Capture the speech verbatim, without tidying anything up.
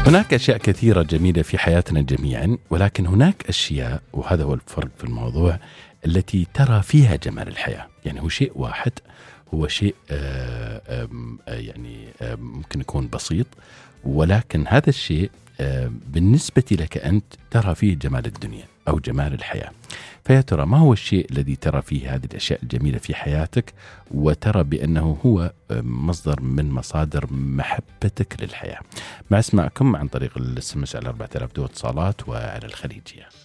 هناك أشياء كثيرة جميلة في حياتنا جميعا، ولكن هناك أشياء، وهذا هو الفرق في الموضوع، التي ترى فيها جمال الحياة. يعني هو شيء واحد، هو شيء آه آه يعني آه ممكن يكون بسيط، ولكن هذا الشيء آه بالنسبة لك أنت ترى فيه جمال الدنيا أو جمال الحياة. فيا ترى ما هو الشيء الذي ترى فيه هذه الأشياء الجميلة في حياتك وترى بأنه هو مصدر من مصادر محبتك للحياة؟ ما أسمعكم عن طريق الاس ام اس على أربعة آلاف دو اتصالات وعلى الخليجية.